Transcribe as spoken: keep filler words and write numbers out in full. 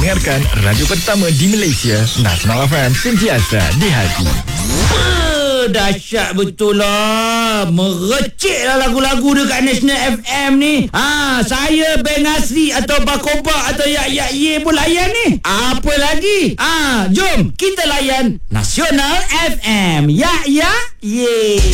mendengarkan radio pertama di Malaysia, Nasional F M, sentiasa di hati. Dahsyat betul lah. Merecik lah lagu-lagu dekat National F M ni. Ha, saya Ben Asri atau Bakoba atau Yak Yak Ye pun layan ni. Apa lagi? Ha, jom kita layan Nasional F M. Yak Yak Ye.